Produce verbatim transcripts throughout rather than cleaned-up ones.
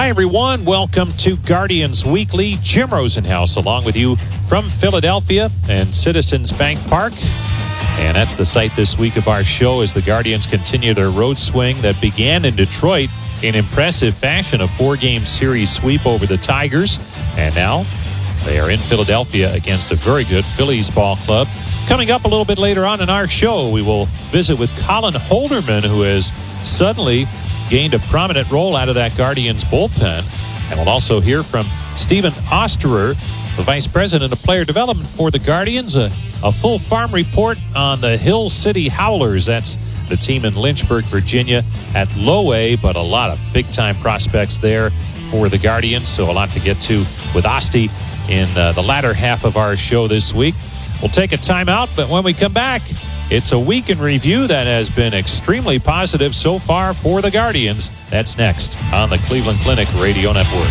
Hi, everyone. Welcome to Guardians Weekly. Jim Rosenhaus along with you from Philadelphia and Citizens Bank Park. And that's the site this week of our show as the Guardians continue their road swing that began in Detroit in impressive fashion, a four-game series sweep over the Tigers. And now they are in Philadelphia against a very good Phillies ball club. Coming up a little bit later on in our show, we will visit with Colin Holderman, who has suddenly gained a prominent role out of that Guardians bullpen. And we'll also hear from Stephen Osterer, the Vice President of Player Development for the Guardians. A, a full farm report on the Hill City Howlers. That's the team in Lynchburg, Virginia at low A, but a lot of big-time prospects there for the Guardians. So a lot to get to with Osti in uh, the latter half of our show this week. We'll take a timeout, but when we come back, it's a week in review that has been extremely positive so far for the Guardians. That's next on the Cleveland Clinic Radio Network.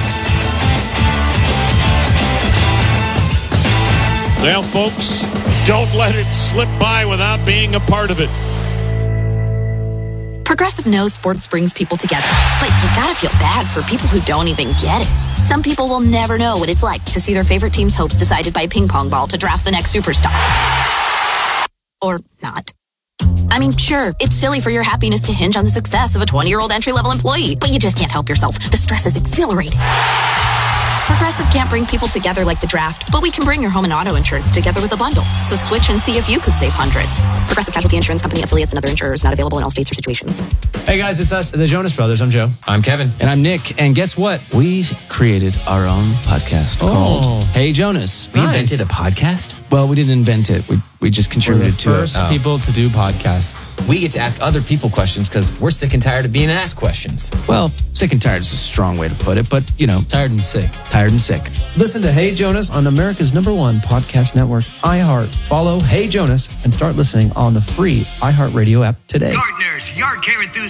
Well, folks, don't let it slip by without being a part of it. Progressive knows sports brings people together, but you gotta feel bad for people who don't even get it. Some people will never know what it's like to see their favorite team's hopes decided by a ping pong ball to draft the next superstar. Or not. I mean, sure, it's silly for your happiness to hinge on the success of a twenty-year-old entry-level employee, but you just can't help yourself. The stress is exhilarating. Progressive can't bring people together like the draft, but we can bring your home and auto insurance together with a bundle. So switch and see if you could save hundreds. Progressive Casualty Insurance Company, affiliates, and other insurers not available in all states or situations. Hey guys, it's us, the Jonas Brothers. I'm Joe. I'm Kevin. And I'm Nick. And guess what? We created our own podcast oh. called Hey Jonas. We Nice. invented a podcast? Well, we didn't invent it. We we just We're contributed the to it. first Oh. people to do podcasts. We get to ask other people questions because we're sick and tired of being asked questions. Well, sick and tired is a strong way to put it, but, you know, Tired and sick. tired and sick. Listen to Hey Jonas on America's number one podcast network, iHeart. Follow Hey Jonas and start listening on the free iHeartRadio app today. Gardeners, yard care enthusiasts.